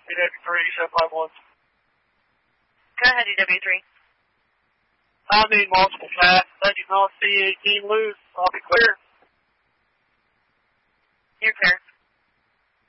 EW3, 751. Go ahead, EW3. I need multiple fast. Let you know if C18 loose. I'll be clear. You're clear.